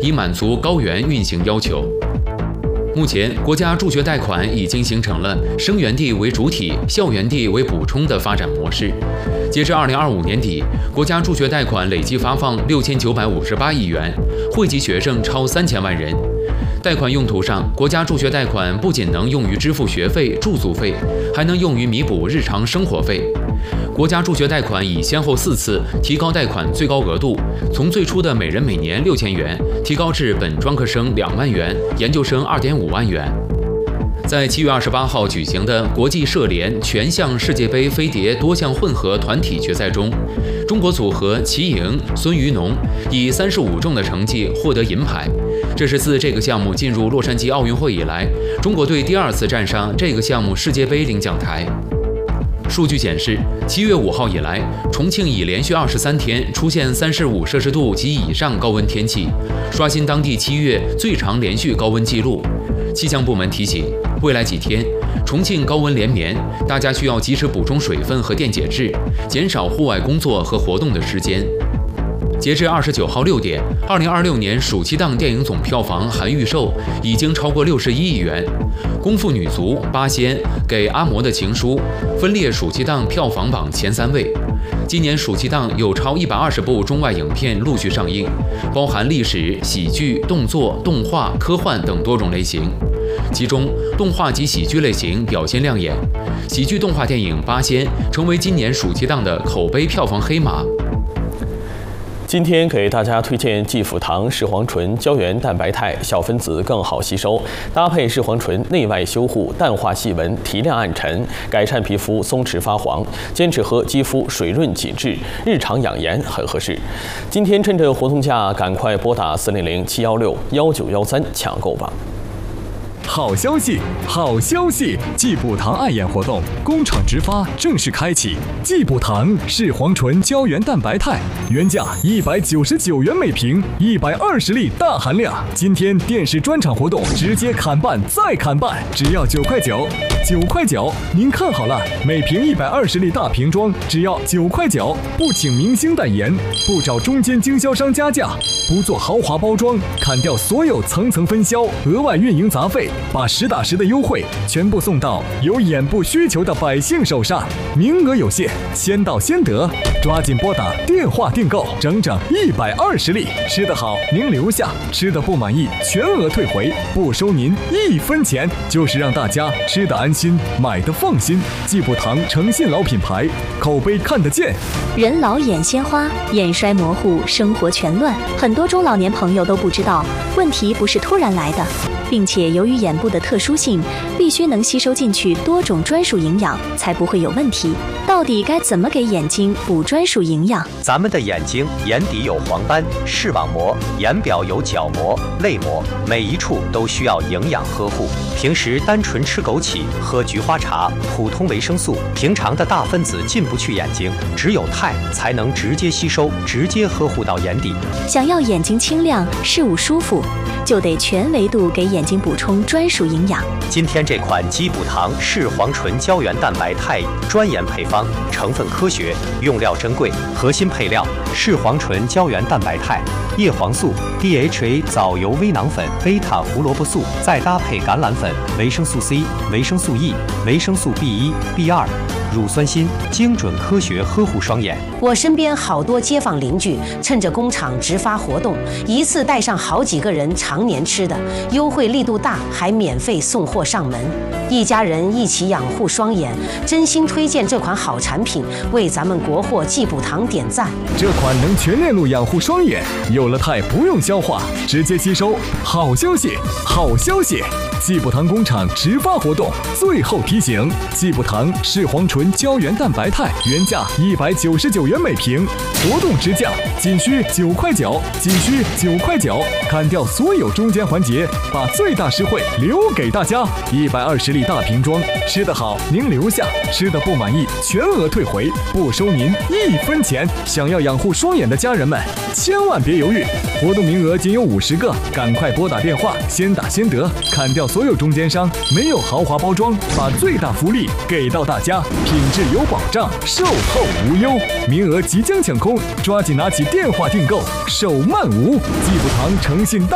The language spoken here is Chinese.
以满足高原运行要求。目前，国家助学贷款已经形成了生源地为主体、校园地为补充的发展模式。截至2025年底，国家助学贷款累计发放6958亿元，惠及学生超3000万人。贷款用途上，国家助学贷款不仅能用于支付学费、住宿费，还能用于弥补日常生活费。国家助学贷款已先后4次提高贷款最高额度，从最初的每人每年6000元，提高至本专科生2万元，研究生2.5万元。在7月28号举行的国际社联全项世界杯飞碟多项混合团体决赛中，中国组合齐颖、孙于农以35中的成绩获得银牌。这是自这个项目进入洛杉矶奥运会以来，中国队第2次站上这个项目世界杯领奖台。数据显示，7月5号以来，重庆已连续23天出现35摄氏度及以上高温天气，刷新当地7月最长连续高温记录。气象部门提醒，未来几天，重庆高温连绵，大家需要及时补充水分和电解质，减少户外工作和活动的时间。截至29号6点，2026年暑期档电影总票房含预售已经超过61亿元。功夫女足、八仙、给阿嬷的情书分列暑期档票房榜前3位。今年暑期档有超120部中外影片陆续上映，包含历史、喜剧、动作、动画、科幻等多种类型。其中，动画及喜剧类型表现亮眼，喜剧动画电影《八仙》成为今年暑期档的口碑票房黑马。 今天给大家推荐济辅堂视黄醇胶原蛋白肽，小分子更好吸收，搭配视黄醇内外修护，淡化细纹，提亮暗沉，改善皮肤松弛发黄，坚持喝肌肤水润紧致，日常养颜很合适。今天趁着活动价，赶快拨打400-716-1913抢购吧。 好消息，好消息！济补堂爱眼活动工厂直发正式开启。济补堂视黄醇胶原蛋白肽原价199元每瓶，120粒大含量。今天电视专场活动直接砍半再砍半，只要9块9，9块9。您看好了，每瓶120粒大瓶装只要9块9，不请明星代言，不找中间经销商加价，不做豪华包装，砍掉所有层层分销、额外运营杂费。把实打实的优惠全部送到有眼部需求的百姓手上，名额有限，先到先得，抓紧拨打电话订购，整整120粒，吃得好您留下，吃得不满意全额退回，不收您1分钱，就是让大家吃得安心，买得放心。济补堂诚信老品牌，口碑看得见。 人老眼先花，眼衰模糊，生活全乱，很多中老年朋友都不知道，问题不是突然来的，并且由于眼部的特殊性，必须能吸收进去多种专属营养，才不会有问题。到底该怎么给眼睛补专属营养？ 咱们的眼睛，眼底有黄斑、视网膜，眼表有角膜、泪膜，每一处都需要营养呵护。平时单纯吃枸杞、喝菊花茶、普通维生素，平常的大分子进不去眼睛，只有肽才能直接吸收，直接呵护到眼底。 想要眼睛清亮、视物舒服，就得全维度给眼睛补充专属营养。 今天这款济补堂视黄醇胶原蛋白肽专研配方，成分科学，用料珍贵，核心配料视黄醇胶原蛋白肽、叶黄素、DHA 藻油微囊粉、贝塔胡萝卜素，再搭配橄榄粉、维生素 C、维生素 E、维生素 B1、B2。乳酸锌，精准科学呵护双眼。 我身边好多街坊邻居趁着工厂直发活动，一次带上好几个人常年吃的，优惠力度大，还免费送货上门。一家人一起养护双眼，真心推荐这款好产品，为咱们国货济补堂点赞。 这款能全链路养护双眼，有了肽不用消化，直接吸收。好消息，好消息！济补堂工厂直发活动，最后提醒：济补堂视黄醇胶原蛋白肽原价199元每瓶，活动直降，仅需9块9，仅需9块9，砍掉所有中间环节，把最大实惠留给大家。120粒大瓶装，吃得好您留下，吃得不满意全额退回，不收您1分钱。想要养护双眼的家人们，千万别犹豫，活动名额仅有50个，赶快拨打电话，先打先得，砍掉所有中间商，没有豪华包装，把最大福利给到大家，品质有保障，售后无忧。名额即将抢空，抓紧拿起电话订购，手慢无。济补堂诚信